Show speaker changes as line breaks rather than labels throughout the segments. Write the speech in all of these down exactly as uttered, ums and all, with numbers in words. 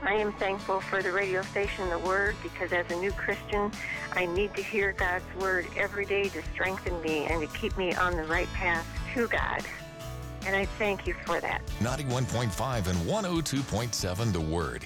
I am thankful for the radio station, The Word, because as a new Christian, I need to hear God's Word every day to strengthen me and to keep me on the right path to God. And I thank you for that.
ninety-one point five and one oh two point seven The Word.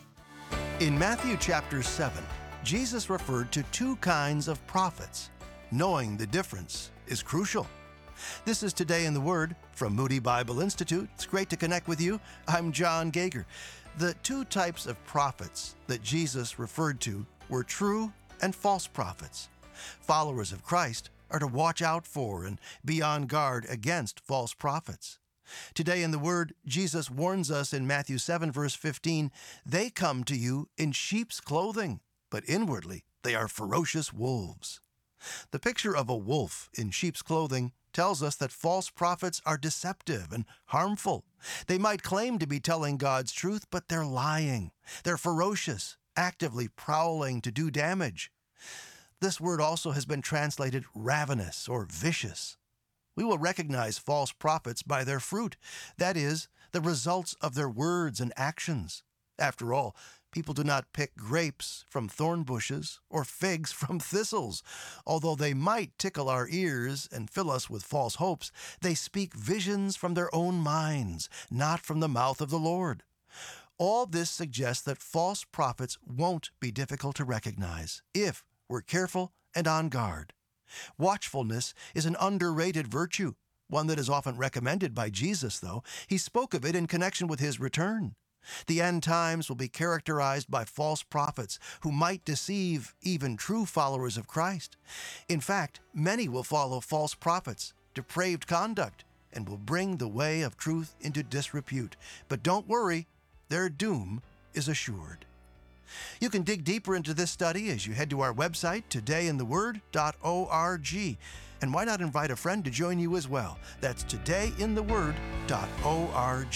In Matthew chapter seven, Jesus referred to two kinds of prophets. Knowing the difference is crucial. This is Today in the Word from Moody Bible Institute. It's great to connect with you. I'm John Gager. The two types of prophets that Jesus referred to were true and false prophets. Followers of Christ are to watch out for and be on guard against false prophets. Today in the Word, Jesus warns us in Matthew seven, verse fifteen, "They come to you in sheep's clothing, but inwardly they are ferocious wolves." The picture of a wolf in sheep's clothing tells us that false prophets are deceptive and harmful. They might claim to be telling God's truth, but they're lying. They're ferocious, actively prowling to do damage. This word also has been translated ravenous or vicious. We will recognize false prophets by their fruit, that is, the results of their words and actions. After all, people do not pick grapes from thorn bushes or figs from thistles. Although they might tickle our ears and fill us with false hopes, they speak visions from their own minds, not from the mouth of the Lord. All this suggests that false prophets won't be difficult to recognize if we're careful and on guard. Watchfulness is an underrated virtue, one that is often recommended by Jesus, though. He spoke of it in connection with his return. The end times will be characterized by false prophets who might deceive even true followers of Christ. In fact, many will follow false prophets, depraved conduct, and will bring the way of truth into disrepute. But don't worry, their doom is assured. You can dig deeper into this study as you head to our website, today in the word dot org. And why not invite a friend to join you as well? That's today in the word dot org.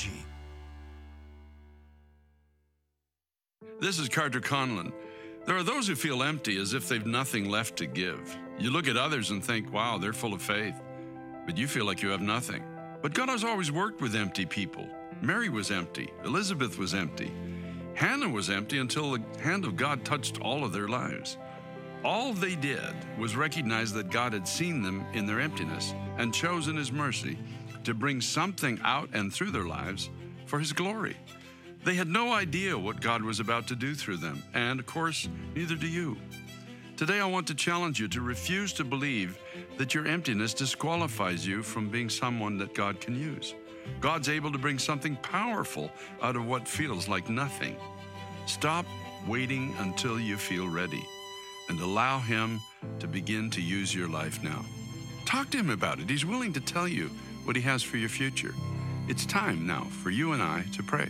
This is Carter Conlon. There are those who feel empty, as if they've nothing left to give. You look at others and think, wow, they're full of faith. But you feel like you have nothing. But God has always worked with empty people. Mary was empty. Elizabeth was empty. Hannah was empty until the hand of God touched all of their lives. All they did was recognize that God had seen them in their emptiness and chose in His mercy to bring something out and through their lives for His glory. They had no idea what God was about to do through them, and of course, neither do you. Today I want to challenge you to refuse to believe that your emptiness disqualifies you from being someone that God can use. God's able to bring something powerful out of what feels like nothing. Stop waiting until you feel ready and allow Him to begin to use your life now. Talk to Him about it. He's willing to tell you what He has for your future. It's time now for you and I to pray.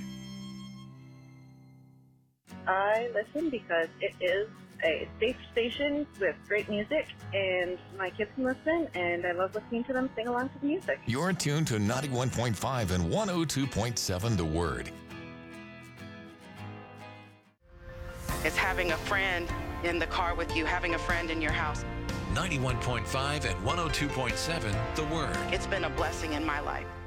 I listen because it is a safe station with great music, and my kids can listen, and I love listening to them sing along to the music.
You're tuned to ninety-one point five and one oh two point seven The Word.
It's having a friend in the car with you, having a friend in your house.
ninety-one point five and one oh two point seven The Word.
It's been a blessing in my life.